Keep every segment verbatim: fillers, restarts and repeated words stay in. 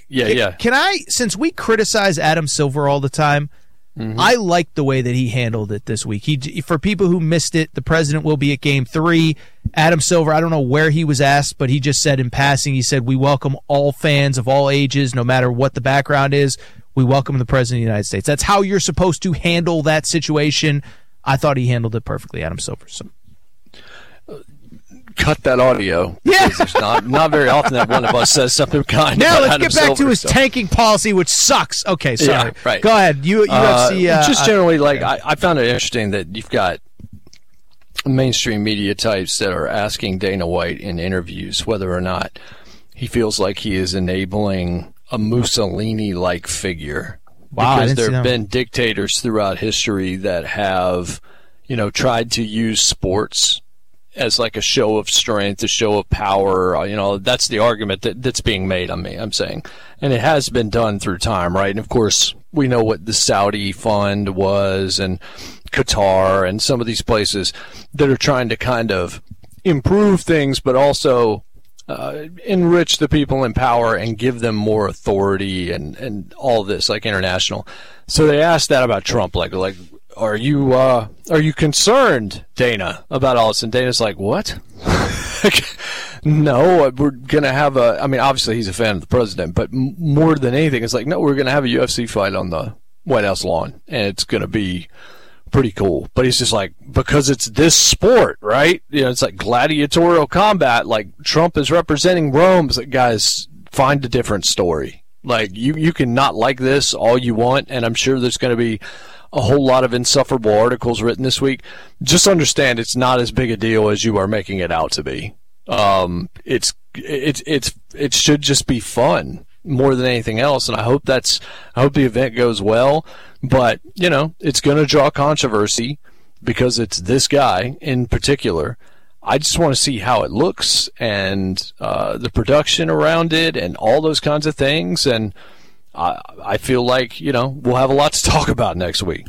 Yeah, can, yeah. Can I, since we criticize Adam Silver all the time, mm-hmm. I like the way that he handled it this week. He, for people who missed it, the president will be at game three. Adam Silver, I don't know where he was asked, but he just said in passing, he said, we welcome all fans of all ages, no matter what the background is. We welcome the president of the United States. That's how you're supposed to handle that situation. I thought he handled it perfectly, Adam Silver. So. Cut that audio. Yeah. There's not, not very often that one of us says something kind. Now let's Adam get back Silver, to his so. tanking policy, which sucks. Okay, sorry. Yeah, right. Go ahead. You, U F C. Uh, Uh, just generally, like, I, I found it interesting that you've got mainstream media types that are asking Dana White in interviews whether or not he feels like he is enabling a Mussolini-like figure. Wow, because I didn't there see have that. been dictators throughout history that have, you know, tried to use sports as like a show of strength, a show of power. You know, that's the argument that, that's being made on me, I'm saying. And it has been done through time, right? And, of course, we know what the Saudi fund was and Qatar and some of these places that are trying to kind of improve things but also uh, enrich the people in power and give them more authority and, and all this, like international. So they asked that about Trump, like, like, Are you uh, are you concerned, Dana, about all this? And Dana's like, what? No, we're going to have a – I mean, obviously he's a fan of the president, but m- more than anything, it's like, no, we're going to have a U F C fight on the White House lawn, and it's going to be pretty cool. But he's just like, because it's this sport, right? You know, it's like gladiatorial combat. Like, Trump is representing Rome. It's like, guys, find a different story. Like, you, you can not like this all you want, and I'm sure there's going to be – a whole lot of insufferable articles written this week. Just understand it's not as big a deal as you are making it out to be. Um, it's it's it's it should just be fun more than anything else, and I hope that's I hope the event goes well. But you know, it's going to draw controversy because it's this guy in particular. I just want to see how it looks and uh, the production around it and all those kinds of things. And I, I feel like, you know, we'll have a lot to talk about next week.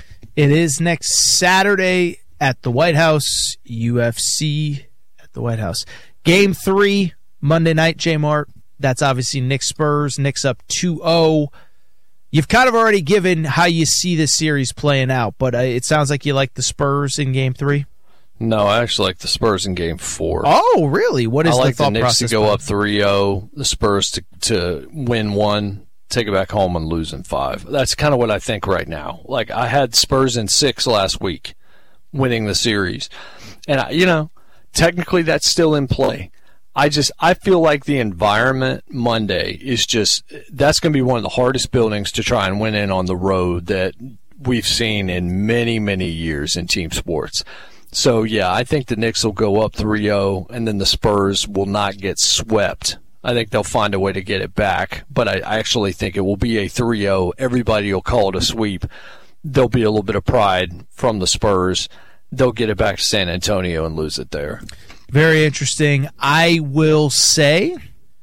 It is next Saturday at the White House, U F C at the White House. Game three, Monday night, J-Mart. That's obviously Knicks Spurs. Knicks up two oh. You've kind of already given how you see this series playing out, but uh, it sounds like you like the Spurs in game three. No, I actually like the Spurs in game four. Oh, really? What is I like the thought the Knicks process? to go up three oh, the Spurs to, to win one, take it back home and lose in five. That's kind of what I think right now. Like, I had Spurs in six last week, winning the series. And, I, you know, technically that's still in play. I just, I feel like the environment Monday is just, that's going to be one of the hardest buildings to try and win in on the road that we've seen in many, many years in team sports. So, yeah, I think the Knicks will go up three oh, and then the Spurs will not get swept. I think they'll find a way to get it back, but I actually think it will be a three oh. Everybody will call it a sweep. There'll be a little bit of pride from the Spurs. They'll get it back to San Antonio and lose it there. Very interesting. I will say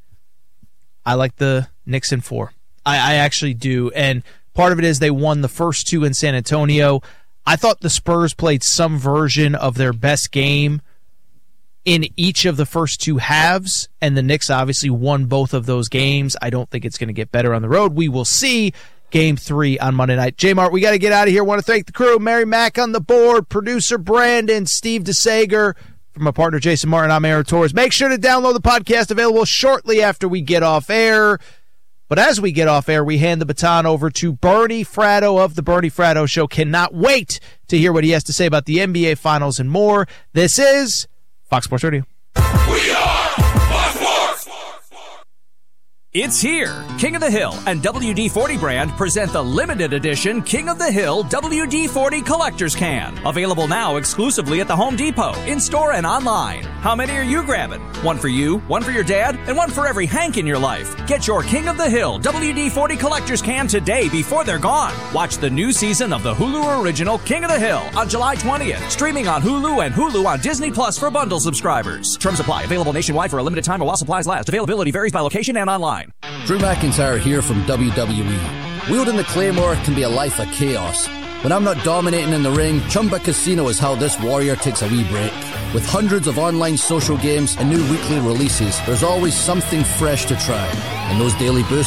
I like the Knicks in four. I, I actually do, and part of it is they won the first two in San Antonio. I thought the Spurs played some version of their best game in each of the first two halves, and the Knicks obviously won both of those games. I don't think it's going to get better on the road. We will see. Game three on Monday night. J-Mart, we got to get out of here. Want to thank the crew. Mary Mack on the board, producer Brandon, Steve DeSager. From my partner Jason Martin, I'm Aaron Torres. Make sure to download the podcast, available shortly after we get off air. But as we get off air, we hand the baton over to Bernie Fratto of the Bernie Fratto Show. Cannot wait to hear what he has to say about the N B A Finals and more. This is Fox Sports Radio. We are Fox Sports! It's here. King of the Hill and W D forty brand present the limited edition King of the Hill W D forty Collector's Can. Available now exclusively at the Home Depot, in-store and online. How many are you grabbing? One for you, one for your dad, and one for every Hank in your life. Get your King of the Hill W D forty Collector's Can today before they're gone. Watch the new season of the Hulu original King of the Hill on July twentieth. Streaming on Hulu and Hulu on Disney Plus for bundle subscribers. Terms apply. Available nationwide for a limited time or while supplies last. Availability varies by location and online. Drew McIntyre here from W W E. Wielding the Claymore can be a life of chaos. When I'm not dominating in the ring, Chumba Casino is how this warrior takes a wee break. With hundreds of online social games and new weekly releases, there's always something fresh to try. And those daily boosts